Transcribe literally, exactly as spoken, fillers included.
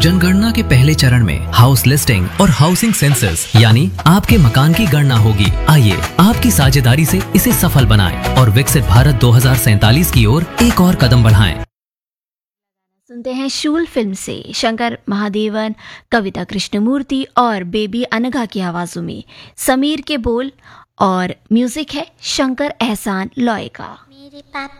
जनगणना के पहले चरण में हाउस लिस्टिंग और हाउसिंग सेंसस यानी आपके मकान की गणना होगी। आइए आपकी साझेदारी से इसे सफल बनाएं और विकसित भारत दो हज़ार सैंतालीस की ओर एक और कदम बढ़ाएं। सुनते हैं शूल फिल्म से शंकर महादेवन, कविता कृष्णमूर्ति और बेबी अनघा की आवाजों में समीर के बोल और म्यूजिक है शंकर एहसान लॉय का। मेरे पापा